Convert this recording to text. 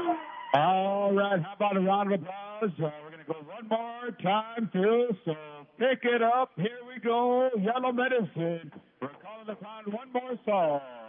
All right, how about a round of applause? We're going to go one more time through, so pick it up. Here we go, Yellow Medicine. We're calling upon one more song.